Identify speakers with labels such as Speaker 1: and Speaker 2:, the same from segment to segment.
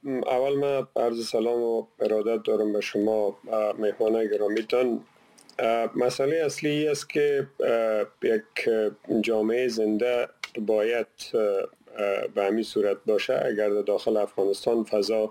Speaker 1: اول من عرض سلام و ارادت دارم به شما مهمان گرامیتان. مسئله اصلی است که یک جامعه زنده باید به همین صورت باشه. اگر در داخل افغانستان فضا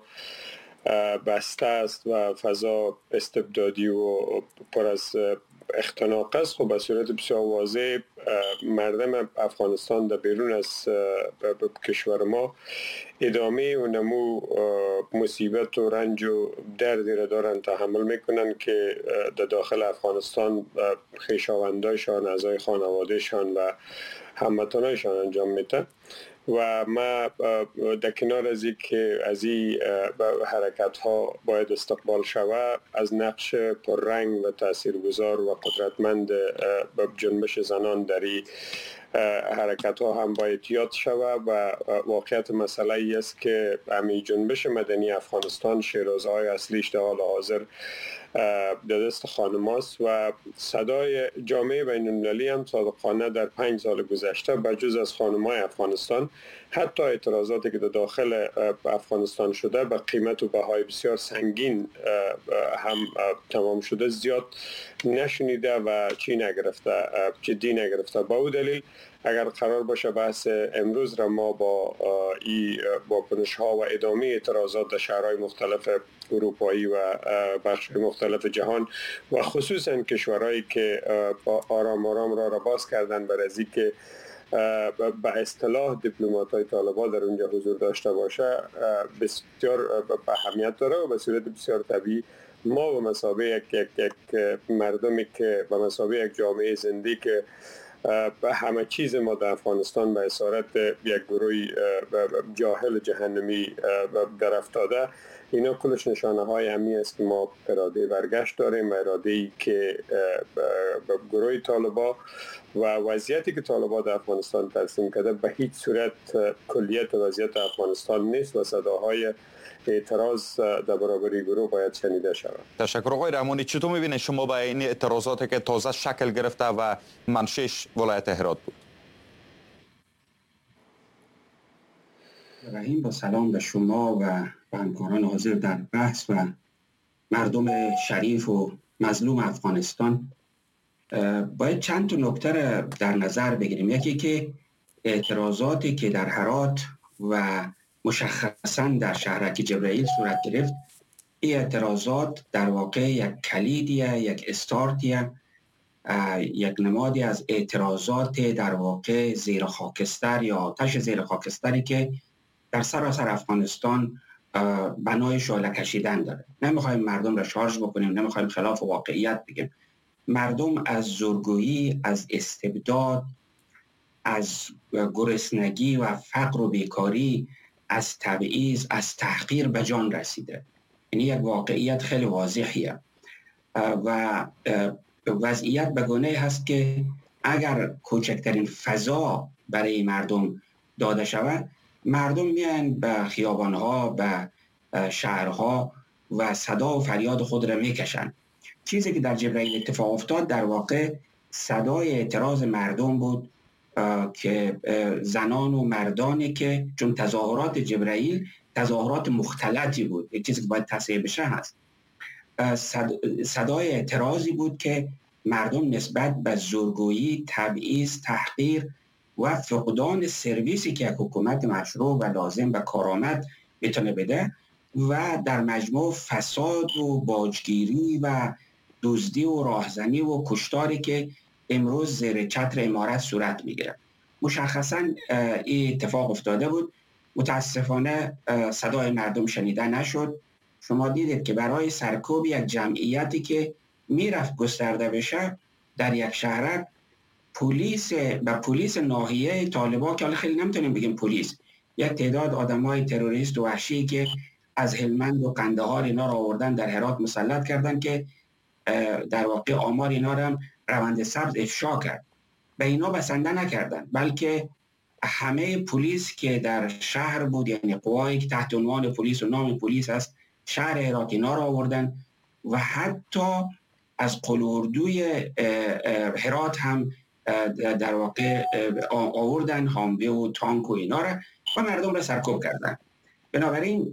Speaker 1: بسته است و فضا استبدادی و پر از اختناق است، خب به صورت بسیار واضح مردم افغانستان در بیرون از کشور ما ادامه و نمو مصیبت و رنج و دردی را دارن تحمل میکنن که در داخل افغانستان خویشاوندایشان، اعضای خانوادهشان و هموطنایشان انجام میده. و ما در کنار از این که از این حرکت ها باید استقبال شود، از نقش پررنگ و تاثیرگذار و قدرتمند جنبش زنان در این حرکت ها هم باید یاد شود. و واقعیت مسئله ای است که همین جنبش مدنی افغانستان شیرازهای اصلیش در حال حاضر در دست خانم است و صدای جامعه بین المللی هم صادقانه در 5 سال گذشته بجز از خانم های افغانستان حتی اعتراضاتی که در داخل افغانستان شده به قیمت و بهای بسیار سنگین هم تمام شده زیاد نشنیده و جدی نگرفته. با او دلیل اگر قرار باشه بحث امروز را ما با این واکنش ها و ادامه اعتراضات در شهرهای مختلف اروپایی و بخش مختلف جهان و خصوصا کشورهایی که آرام آرام را باز کردن بر از اینکه به اصطلاح دیپلمات‌های طالبان در اونجا حضور داشته باشه بسیار اهمیت داره و به صورت بسیار طبیعی ما به مثابه یک مردمی که به مثابه یک جامعه زنده که به همه چیز ما در افغانستان به اسارت یک گروه جاهل جهنمی در افتاده، اینا کلش نشانه های همی است که ما اراده برگشت داریم و اراده ای که گروه طالبان و وضعیتی که طالبان در افغانستان ترسیم کرده به هیچ صورت کلیت وضعیت افغانستان نیست و صداهای اعتراض در برابر گروه باید شنیده شود.
Speaker 2: تشکر آقای رحمانی. چطور می‌بینید شما با این اعتراضاتی که تازه شکل گرفته و منشأش ولایت هرات بود؟
Speaker 3: رحیم، با سلام به شما و همکاران حاضر در بحث و مردم شریف و مظلوم افغانستان. باید چند تا نکته در نظر بگیریم. یکی که اعتراضاتی که در هرات و مشخصاً در شهرک جبرائیل صورت گرفت، این اعتراضات در واقع یک کلیدیه، یک استارتیه، یک نمادی از اعتراضات در واقع زیر خاکستر یا آتش زیر خاکستری که در سراسر افغانستان بنای شعله کشیدن داره. نمیخوایم مردم را شارژ بکنیم، نمیخوایم خلاف واقعیت بگیم. مردم از زورگویی، از استبداد، از گرسنگی و فقر و بیکاری، از تبعیض، از تحقیر به جان رسیده. یعنی یک واقعیت خیلی واضحیه و وضعیت به گونه هست که اگر کوچکترین فضا برای مردم داده شود، مردم میان به خیابانها، به شهرها و صدا و فریاد خود را میکشن. چیزی که در جبرائیل اتفاق افتاد در واقع صدای اعتراض مردم بود که زنان و مردانی که چون تظاهرات جبرائیل تظاهرات مختلطی بود، یک چیزی که باید تصحیح بشه هست، صدای اعتراضی بود که مردم نسبت به زورگویی، تبعیض، تحقیر و فقدان سرویسی که یک حکومت مشروع و لازم و کارآمد میتونه بده و در مجموع فساد و باجگیری و دزدی و راهزنی و کشتاری که امروز زیر چتر امارت صورت میگیره. مشخصاً این اتفاق افتاده بود. متاسفانه صدای مردم شنیده نشد. شما دیدید که برای سرکوب یک جمعیتی که میرفت گسترده بشه در یک شهر، پلیس ناحیه طالبان که حالا خیلی نمیتونیم بگیم پلیس، یک تعداد آدمای تروریست و وحشی که از هلمند و قندهار اینا را آوردن در هرات مسلط کردن که در واقع آمار اینا را هم روند سبز افشا کرد. به اینا بسنده نکردن، بلکه همه پلیس که در شهر بود، یعنی قوایی که تحت عنوان پلیس و نام پلیس است، شهر هرات اینا را آوردن و حتی از قلاردوی هرات هم در واقع آوردن، حاموه و تانک و اینا را و مردم را سرکوب کردن. بنابراین